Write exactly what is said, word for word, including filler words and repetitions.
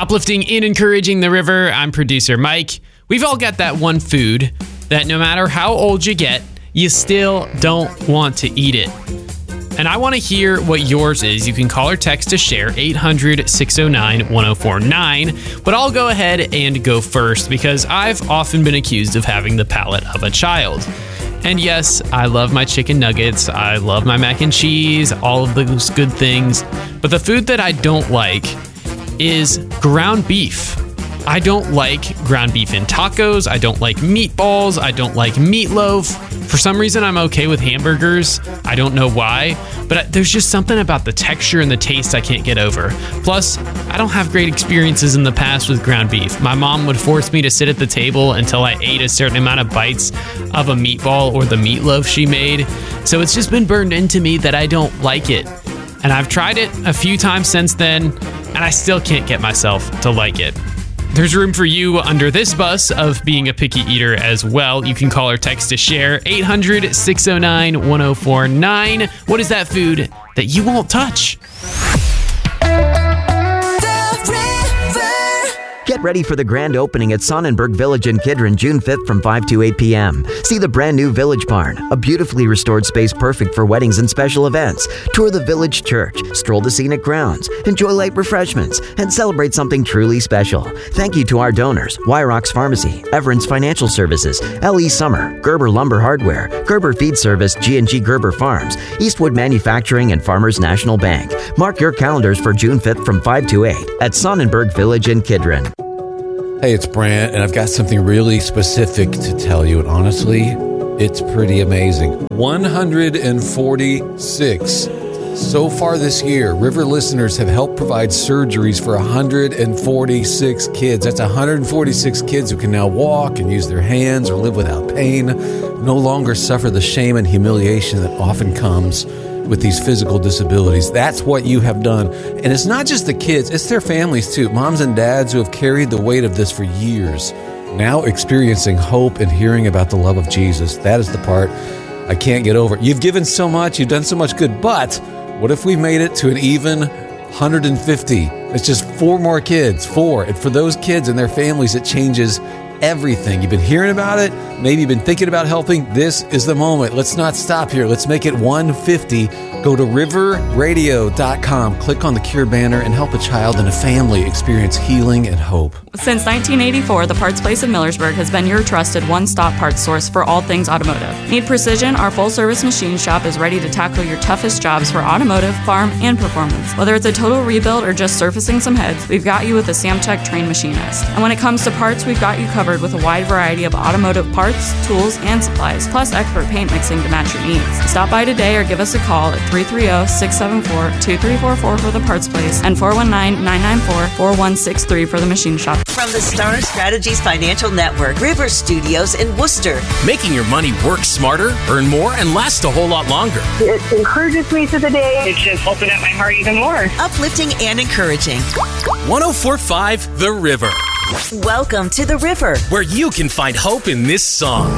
Uplifting and encouraging the river. I'm producer Mike. We've all got that one food that no matter how old you get, you still don't want to eat it. And I want to hear what yours is. You can call or text to share eight hundred, six oh nine, one oh four nine. But I'll go ahead and go first because I've often been accused of having the palate of a child. And yes, I love my chicken nuggets. I love my mac and cheese, all of those good things. But the food that I don't like is ground beef. I don't like ground beef in tacos. I don't like meatballs. I don't like meatloaf. For some reason, I'm okay with hamburgers. I don't know why, but there's just something about the texture and the taste I can't get over. Plus, I don't have great experiences in the past with ground beef. My mom would force me to sit at the table until I ate a certain amount of bites of a meatball or the meatloaf she made. So it's just been burned into me that I don't like it. And I've tried it a few times since then, and I still can't get myself to like it. There's room for you under this bus of being a picky eater as well. You can call or text to share eight hundred, six oh nine, one oh four nine. What is that food that you won't touch? Get ready for the grand opening at Sonnenberg Village in Kidron June fifth from five to eight p.m. See the brand new Village Barn, a beautifully restored space perfect for weddings and special events. Tour the Village Church, stroll the scenic grounds, enjoy light refreshments, and celebrate something truly special. Thank you to our donors, Wyrox Pharmacy, Everence Financial Services, L E Summer, Gerber Lumber Hardware, Gerber Feed Service, G and G Gerber Farms, Eastwood Manufacturing, and Farmers National Bank. Mark your calendars for June fifth from five to eight at Sonnenberg Village in Kidron. Hey, it's Brant, and I've got something really specific to tell you, and honestly, it's pretty amazing. one hundred forty-six. So far this year, River listeners have helped provide surgeries for one hundred forty-six kids. That's one hundred forty-six kids who can now walk and use their hands or live without pain, no longer suffer the shame and humiliation that often comes with these physical disabilities. That's what you have done. And it's not just the kids, it's their families too. Moms and dads who have carried the weight of this for years, now experiencing hope and hearing about the love of Jesus. That is the part I can't get over. You've given so much, you've done so much good, but what if we made it to an even one hundred fifty? It's just four more kids, four. And for those kids and their families, it changes everything. You've been hearing about it. Maybe you've been thinking about helping. This is the moment. Let's not stop here. Let's make it one hundred fifty. Go to river radio dot com, click on the Cure banner, and help a child and a family experience healing and hope. Since nineteen eighty-four, the Parts Place of Millersburg has been your trusted one-stop parts source for all things automotive. Need precision? Our full-service machine shop is ready to tackle your toughest jobs for automotive, farm, and performance. Whether it's a total rebuild or just surfacing some heads, we've got you with a Samtech trained machinist. And when it comes to parts, we've got you covered with a wide variety of automotive parts, tools, and supplies, plus expert paint mixing to match your needs. Stop by today or give us a call at three three zero, six seven four, two three four four for the Parts Place and four one nine, nine nine four, four one six three for the machine shop. From the Star Strategies Financial Network, River Studios in Worcester. Making your money work smarter, earn more, and last a whole lot longer. It encourages me to the day. It just opened up my heart even more. Uplifting and encouraging. one oh four point five The River. Welcome to The River, where you can find hope in this song.